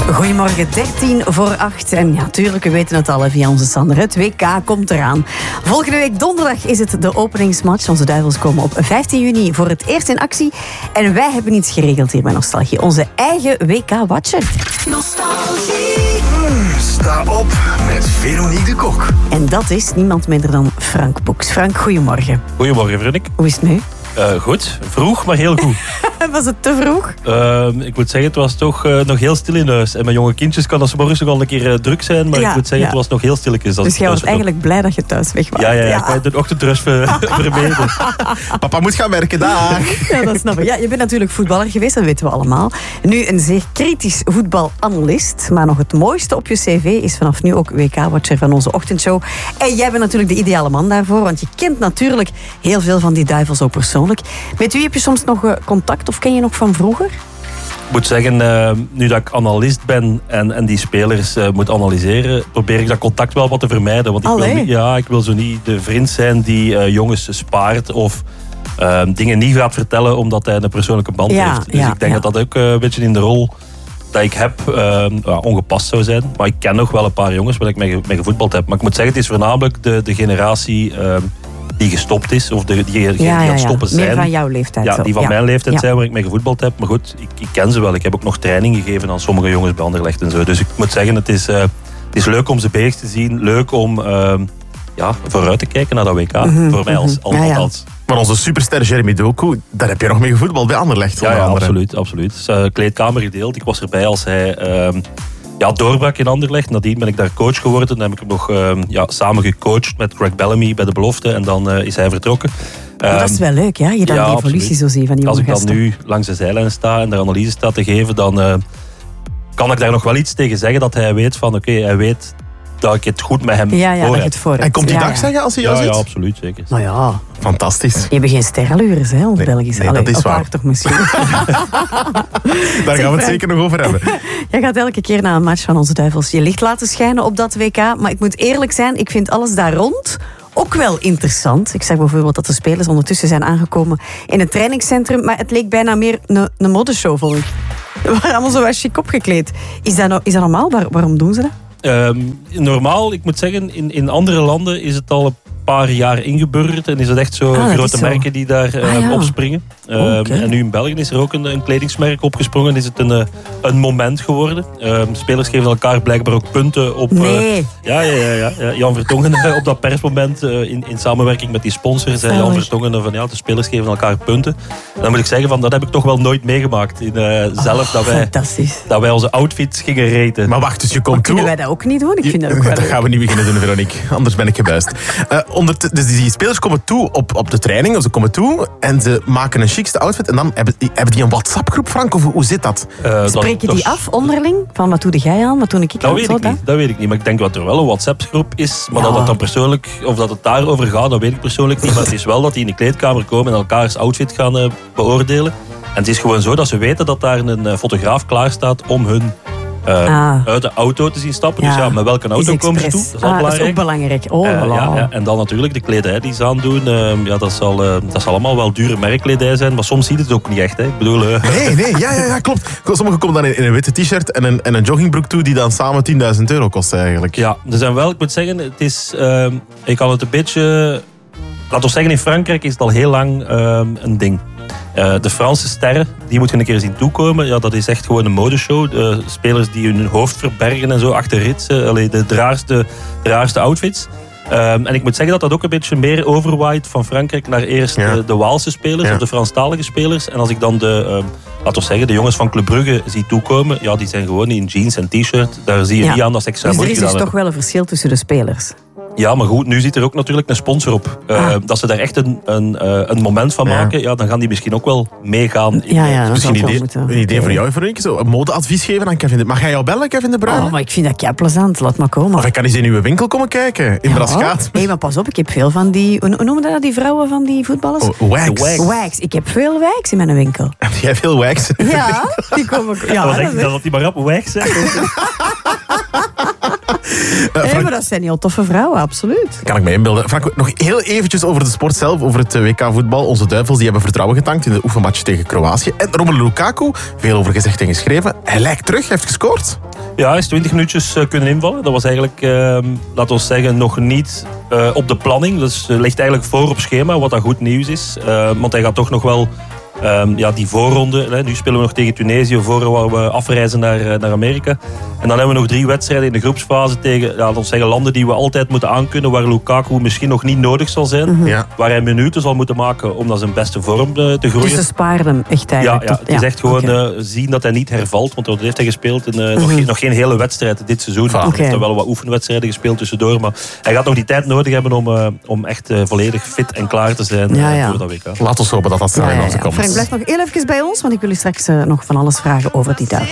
Goedemorgen, 7:13. En ja, tuurlijk, we weten het al via onze Sander. Het WK komt eraan. Volgende week donderdag is het de openingsmatch. Onze Duivels komen op 15 juni voor het eerst in actie. En wij hebben iets geregeld hier bij Nostalgie. Onze eigen WK-watcher. Nostalgie. Sta op met Veronique de Kok. En dat is niemand minder dan Frank Boeks. Frank, goedemorgen. Goedemorgen, Veronique. Hoe is het nu? Goed. Vroeg, maar heel goed. Was het te vroeg? Ik moet zeggen, het was toch nog heel stil in huis. En mijn jonge kindjes kan als ze morgens nog al een keer druk zijn. Maar ik moet zeggen, het was nog heel stilletjes. Dus jij was eigenlijk blij dat je thuis weg was? Ja. Ik wou de ochtendrust vermeden. Papa moet gaan werken, dag. Ja, dat snap ik. Ja, je bent natuurlijk voetballer geweest, dat weten we allemaal. Nu een zeer kritisch voetbalanalist. Maar nog het mooiste op je cv is vanaf nu ook WK-watcher van onze ochtendshow. En jij bent natuurlijk de ideale man daarvoor. Want je kent natuurlijk heel veel van die Duivels ook persoonlijk. Met wie heb je soms nog contact of ken je nog van vroeger? Ik moet zeggen, nu dat ik analist ben en die spelers moet analyseren, probeer ik dat contact wel wat te vermijden. Want ik wil zo niet de vriend zijn die jongens spaart of dingen niet gaat vertellen omdat hij een persoonlijke band heeft. Dus ik denk dat dat ook een beetje in de rol dat ik heb ongepast zou zijn. Maar ik ken nog wel een paar jongens waar ik mee gevoetbald heb. Maar ik moet zeggen, het is voornamelijk de generatie die gestopt is, of die aan het stoppen zijn. Meer van jouw leeftijd. Ja, die van mijn leeftijd zijn waar ik mee gevoetbald heb. Maar goed, ik ken ze wel. Ik heb ook nog training gegeven aan sommige jongens bij Anderlecht en zo. Dus ik moet zeggen, het is leuk om ze bezig te zien. Leuk om vooruit te kijken naar dat WK. Voor mij als. Maar onze superster Jeremy Doku, daar heb je nog mee gevoetbald bij Anderlecht. Ja, absoluut. Kleedkamer gedeeld. Ik was erbij als hij doorbrak in Anderlecht. Nadien ben ik daar coach geworden. Dan heb ik nog samen gecoacht met Greg Bellamy bij de belofte. En dan is hij vertrokken. Dat is wel leuk, ja? Je dan de evolutie zo ziet van die jonge gasten. Als ik dan nu langs de zijlijn sta en de analyse sta te geven, dan kan ik daar nog wel iets tegen zeggen dat hij weet van, hij weet dat ik het goed met hem voor heb. En komt hij dag zeggen als hij jou ziet? Ja, absoluut, zeker. Nou ja. Fantastisch. Je hebt geen sterrenlures, hè, ons Belgisch. Nee, dat is waar. Toch misschien. Daar gaan we het zeker nog over hebben. Jij gaat elke keer na een match van onze Duivels je licht laten schijnen op dat WK. Maar ik moet eerlijk zijn, ik vind alles daar rond ook wel interessant. Ik zag bijvoorbeeld dat de spelers ondertussen zijn aangekomen in het trainingscentrum. Maar het leek bijna meer een modeshow, vond ik. We waren allemaal zo chic opgekleed. Is dat normaal? Waarom doen ze dat? Normaal, ik moet zeggen, in andere landen is het al een paar jaar ingeburgerd en is het echt zo grote merken die daar opspringen. En nu in België is er ook een kledingsmerk opgesprongen. Is het een moment geworden. Spelers geven elkaar blijkbaar ook punten op. Nee. Jan Vertongen op dat persmoment in samenwerking met die sponsors. Jan Vertongen van de spelers geven elkaar punten. En dan moet ik zeggen, dat heb ik toch wel nooit meegemaakt. Zelf dat wij onze outfits gingen raten. Maar wacht, dus je komt toe. Kunnen wij dat ook niet doen? Ik vind dat ook dat gaan we niet beginnen doen, Veronique. Anders ben ik gebuist. Dus die spelers komen toe op de training, of ze komen toe en ze maken een chicste outfit en dan hebben die een WhatsApp-groep, Frank, of hoe zit dat? Spreek je die af onderling? Van wat doe jij aan, wat doe ik aan? Dat weet ik niet, maar ik denk dat er wel een WhatsApp-groep is, maar dat het dan persoonlijk, of dat het daarover gaat, dat weet ik persoonlijk niet, maar het is wel dat die in de kleedkamer komen en elkaars outfit gaan beoordelen. En het is gewoon zo dat ze weten dat daar een fotograaf klaar staat om hun uit de auto te zien stappen. Dus met welke auto komen ze toe? Dat is ook belangrijk. En dan natuurlijk de kledij die ze aandoen. Dat zal allemaal wel dure merkkledij zijn, maar soms ziet het ook niet echt. Hè. Ik bedoel... Nee, klopt. Sommigen komen dan in een witte t-shirt en een joggingbroek toe die dan samen €10.000 kosten eigenlijk. Ja, er zijn wel, ik moet zeggen, het is... ik kan het een beetje... Laten we zeggen, in Frankrijk is het al heel lang een ding. De Franse sterren, die moet je een keer zien toekomen. Ja, dat is echt gewoon een modeshow. De spelers die hun hoofd verbergen en zo achter ritsen. De raarste outfits. En ik moet zeggen dat dat ook een beetje meer overwaait van Frankrijk naar eerst de Waalse spelers of de Franstalige spelers. En als ik dan de jongens van Club Brugge zie toekomen, die zijn gewoon in jeans en t-shirt. Daar zie je niet aan dat ze extra moeite gedaan hebben. Dus er is toch wel een verschil tussen de spelers? Ja, maar goed, nu zit er ook natuurlijk een sponsor op. Dat ze daar echt een moment van maken, dan gaan die misschien ook wel meegaan. Dat misschien een idee voor jou, Veronique. Zo een modeadvies geven aan Kevin. Mag jij jou bellen, Kevin De Bruyne? Maar ik vind dat kei plezant. Laat maar komen. Of ik kan eens in uw winkel komen kijken, in Braschaat. Nee, maar pas op, ik heb veel van die... Hoe noemen dat, die vrouwen van die voetballers? Wax. Ik heb veel wax in mijn winkel. Heb jij veel wax? Ja, die komen... Wat denk je dat die maar op wax zijn? Nee, maar dat zijn heel toffe vrouwen, absoluut. Kan ik me inbeelden. Frank, nog heel eventjes over de sport zelf, over het WK-voetbal. Onze Duivels die hebben vertrouwen getankt in de oefenmatch tegen Kroatië. En Romelu Lukaku, veel over gezegd en geschreven. Hij lijkt terug, hij heeft gescoord. Ja, hij is 20 minuutjes kunnen invallen. Dat was eigenlijk, laten we zeggen, nog niet op de planning. Dus ligt eigenlijk voor op schema, wat dat goed nieuws is. Want hij gaat toch nog wel die voorronde. Nu spelen we nog tegen Tunesië voor we afreizen naar Amerika. En dan hebben we nog 3 wedstrijden in de groepsfase tegen laten we zeggen, landen die we altijd moeten aankunnen. Waar Lukaku misschien nog niet nodig zal zijn. Ja. Waar hij minuten zal moeten maken om naar zijn beste vorm te groeien. Dus ze sparen hem echt eigenlijk. Ja, het is echt gewoon zien dat hij niet hervalt. Want dat heeft hij gespeeld in nog geen hele wedstrijd dit seizoen. Hij heeft wel wat oefenwedstrijden gespeeld tussendoor. Maar hij gaat nog die tijd nodig hebben om echt volledig fit en klaar te zijn voor dat WK. Laten we hopen dat snel in onze komt. Frank, blijf nog heel even bij ons, want ik wil u straks nog van alles vragen over die duik.